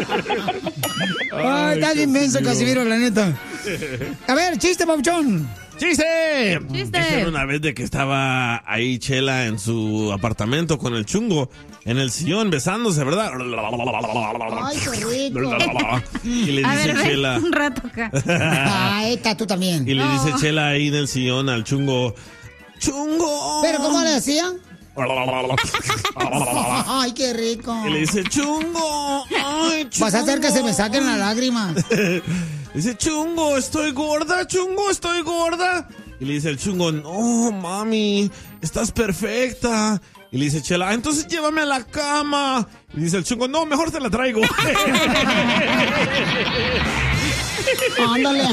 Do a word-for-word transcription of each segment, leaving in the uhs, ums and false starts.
Ay, está bien inmenso, Casimiro, la neta. A ver, chiste, Pauchón. ¡Chiste! ¡Chiste! Esta era una vez de que estaba ahí Chela en su apartamento con el chungo en el sillón besándose, ¿verdad? Ay, qué rico. Y le A dice ver, ven Chela... un rato acá. Ah, esta tú también. Y le No. dice Chela ahí en el sillón al chungo... ¡Chungo! ¿Pero cómo le decían? Ay, qué rico. Y le dice, chungo, ay, chungo. Vas a hacer que se me saquen las lágrimas. Dice, chungo, estoy gorda, chungo, estoy gorda. Y le dice el chungo, no, mami, estás perfecta. Y le dice Chela, entonces llévame a la cama. Y dice el chungo, no, mejor te la traigo. Ándale.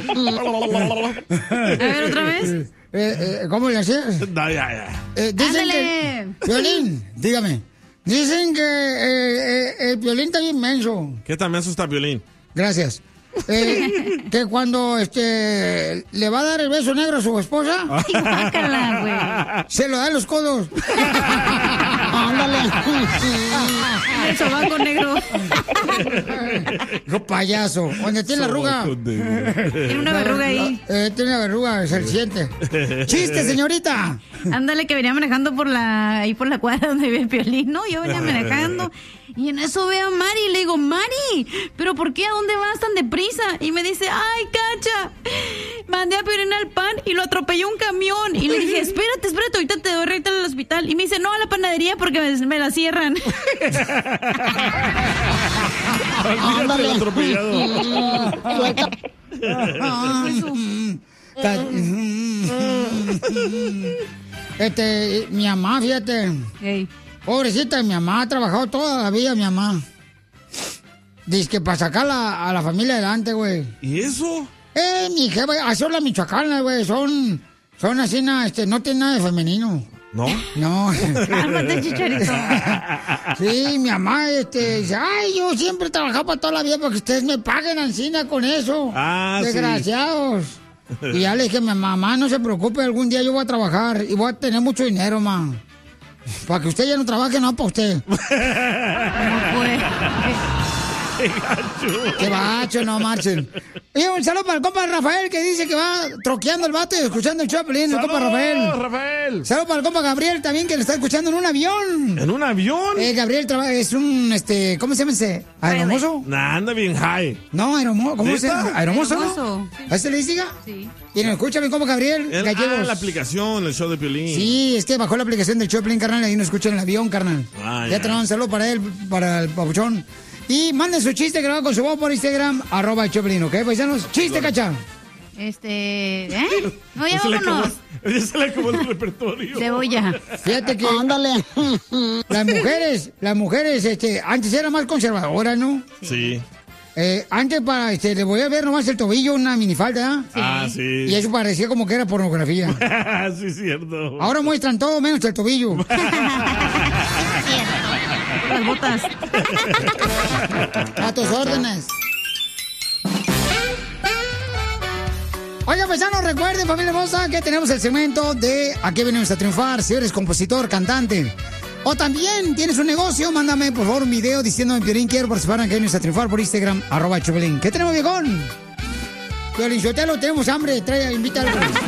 A ver, otra vez. Eh, eh, ¿Cómo le hacías? No, ya, ya. Eh, dicen Ándale. que... Violín, dígame. Dicen que eh, eh, el violín está bien menso. ¿Qué tan menso está Violín? Gracias. Eh, que cuando este le va a dar el beso negro a su esposa, Guácala, güey. se lo da en los codos. Ándale. El sobaco negro. Hijo payaso. Donde tiene la arruga. Tiene una verruga ahí. Eh, tiene una verruga, se siente. Chiste, señorita. Ándale, que venía manejando por la ahí por la cuadra donde vive el Piolín, ¿no? Yo venía manejando y en eso veo a Mari y le digo, Mari, ¿pero por qué? ¿A dónde vas tan deprisa? Y me dice, ay, Cacha, mandé a Piolín al pan y lo atropelló un camión. Y le dije, espérate, espérate, ahorita te doy recta al hospital. Y me dice, no, a la panadería porque me, me la cierran. Olvídate del atropellado. Este, mi mamá, fíjate. Hey. Pobrecita, mi mamá ha trabajado toda la vida, mi mamá. Dice que para sacar la- a la familia adelante, güey. ¿Y eso? Eh, mi jefa, así son las michoacanas, güey. Son, son así, na, este, no tienen nada de femenino. ¿No? No. Cálmate, Chicharito. Sí, mi mamá, este, dice, ay, yo siempre he trabajado para toda la vida para que ustedes me paguen ancina con eso. Ah, sí. Desgraciados. Y ya le dije, mi mamá, no se preocupe, algún día yo voy a trabajar y voy a tener mucho dinero, ma. Para que usted ya no trabaje, no para usted. No puede. Qué bacho, no marchen. Y un saludo para el compa Rafael que dice que va troqueando el vato y escuchando el Choplin, el compa Rafael. Rafael! Saludo para el compa Gabriel también que le está escuchando en un avión. ¿En un avión? Eh, Gabriel traba- es un, este, ¿cómo se llama ese? ¿Aeromozo? Nah, anda bien high. No, aeromozo, ¿cómo se ¿Neta? llama? ¿Aeromozo, no? Aeromozo, sí. ¿A ese le diga? Sí. Y nos escucha mi compa Gabriel El- Gallegos. ah, la aplicación, el show de Piolín. Sí, es que bajó la aplicación del Choplin, carnal, y nos escucha en el avión, carnal. Ah, ya ya. tenemos un saludo para él, para el papuchón. Y manden su chiste grabado con su voz por Instagram, arroba el Choplin, ¿ok, paisanos? Chiste, cacha. Este, ¿eh? No, ya Ya se le acabó- vámonos. ya se le acabó el repertorio. Cebolla. Fíjate que... Ándale. Las mujeres, las mujeres, este, antes eran más conservadoras, ¿no? Sí. Eh, antes para, este, le voy a ver nomás el tobillo, una minifalda, ¿eh? Ah, sí. Y eso parecía como que era pornografía. Sí, es cierto. Ahora muestran todo menos el tobillo. Las botas. A tus órdenes. Oiga, paisanos, recuerden, familia hermosa, que tenemos el segmento de Aquí venimos a triunfar. Si eres compositor, cantante, o también tienes un negocio, mándame, por favor, un video diciéndome, Piolín, quiero participar en Aquí venimos a triunfar por Instagram, arroba Choplin. ¿Qué tenemos, viejón? Piolín, Sotelo, tenemos hambre, trae, invítalo.